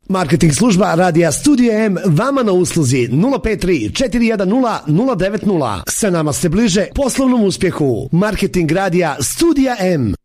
Marketing služba Radija Studija M vama na usluzi 053 410 090. Sa nama ste bliže poslovnom uspjehu. Marketing Radija Studija M.